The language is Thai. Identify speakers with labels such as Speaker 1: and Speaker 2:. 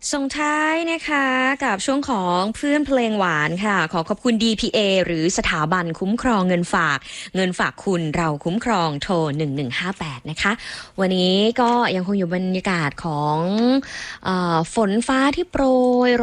Speaker 1: ส่งท้ายนะคะกับช่วงของเพื่อนเพลงหวานค่ะขอขอบคุณ DPA หรือสถาบันคุ้มครองเงินฝากคุณเราคุ้มครองโทร1158นะคะวันนี้ก็ยังคงอยู่บรรยากาศของฝนฟ้าที่โปรย